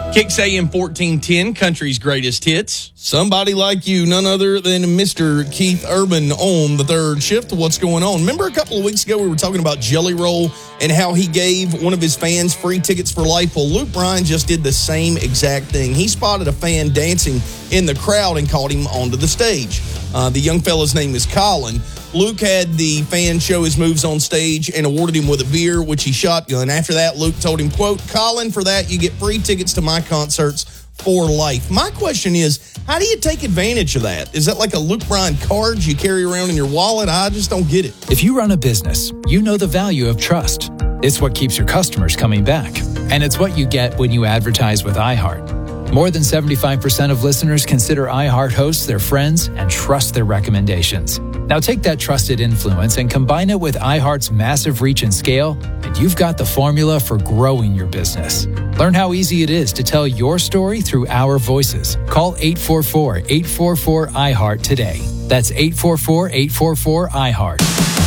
Kicks AM 1410, country's greatest hits. Somebody like you, none other than Mr. Keith Urban on the third shift. What's going on? Remember a couple of weeks ago we were talking about Jelly Roll and how he gave one of his fans free tickets for life? Well, Luke Bryan just did the same exact thing. He spotted a fan dancing in the crowd and called him onto the stage. The young fella's name is Colin. Luke had the fan show his moves on stage and awarded him with a beer, which he shotgunned. After that, Luke told him, quote, "Colin, for that, you get free tickets to my concerts for life." My question is, how do you take advantage of that? Is that like a Luke Bryan card you carry around in your wallet? I just don't get it. If you run a business, you know the value of trust. It's what keeps your customers coming back. And it's what you get when you advertise with iHeart. More than 75% of listeners consider iHeart hosts their friends and trust their recommendations. Now take that trusted influence and combine it with iHeart's massive reach and scale, and you've got the formula for growing your business. Learn how easy it is to tell your story through our voices. Call 844-844-iHeart today. That's 844-844-iHeart.